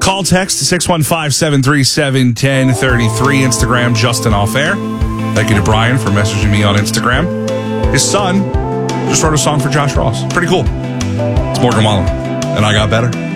Call text 615-737-1033. Instagram, Justin Off Air. Thank you to Brian for messaging me on Instagram. His son just wrote a song for Josh Ross. Pretty cool. It's Morgan Wallen. And I Got Better.